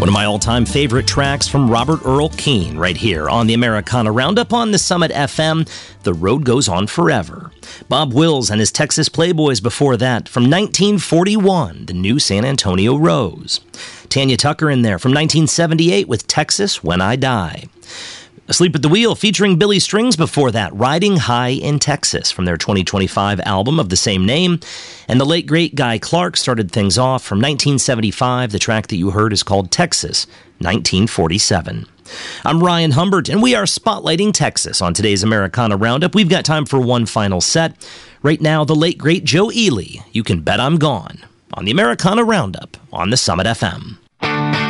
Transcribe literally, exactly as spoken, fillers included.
One of my all-time favorite tracks from Robert Earl Keen right here on the Americana Roundup on the Summit F M, The Road Goes On Forever. Bob Wills and his Texas Playboys before that from nineteen forty-one, The New San Antonio Rose. Tanya Tucker in there from nineteen seventy-eight with Texas When I Die. Asleep at the Wheel featuring Billy Strings before that, Riding High in Texas from their twenty twenty-five album of the same name. And the late great Guy Clark started things off from nineteen seventy-five. The track that you heard is called Texas, nineteen forty-seven. I'm Ryan Humbert, and we are spotlighting Texas on today's Americana Roundup. We've got time for one final set. Right now, the late great Joe Ely, You Can Bet I'm Gone, on the Americana Roundup on the Summit F M.